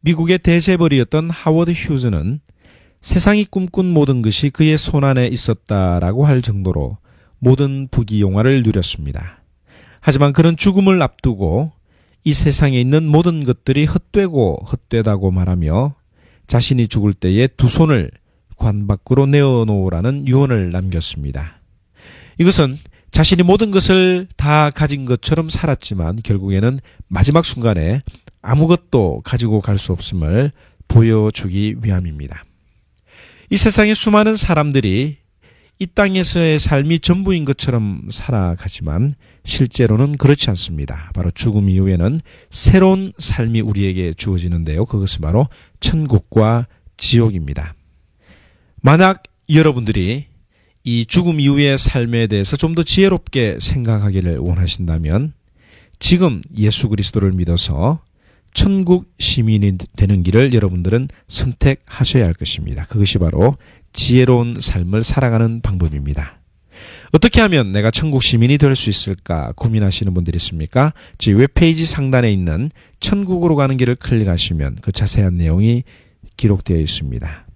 미국의 대재벌이었던 하워드 휴즈는 세상이 꿈꾼 모든 것이 그의 손안에 있었다라고 할 정도로 모든 부귀영화를 누렸습니다. 하지만 그는 죽음을 앞두고 이 세상에 있는 모든 것들이 헛되고 헛되다고 말하며 자신이 죽을 때에 두 손을 관 밖으로 내어놓으라는 유언을 남겼습니다. 이것은 자신이 모든 것을 다 가진 것처럼 살았지만 결국에는 마지막 순간에 아무것도 가지고 갈 수 없음을 보여주기 위함입니다. 이 세상의 수많은 사람들이 이 땅에서의 삶이 전부인 것처럼 살아가지만 실제로는 그렇지 않습니다. 바로 죽음 이후에는 새로운 삶이 우리에게 주어지는데요. 그것은 바로 천국과 지옥입니다. 만약 여러분들이 이 죽음 이후의 삶에 대해서 좀 더 지혜롭게 생각하기를 원하신다면 지금 예수 그리스도를 믿어서 천국 시민이 되는 길을 여러분들은 선택하셔야 할 것입니다. 그것이 바로 지혜로운 삶을 살아가는 방법입니다. 어떻게 하면 내가 천국 시민이 될 수 있을까 고민하시는 분들이 있습니까? 저희 웹페이지 상단에 있는 천국으로 가는 길을 클릭하시면 그 자세한 내용이 기록되어 있습니다.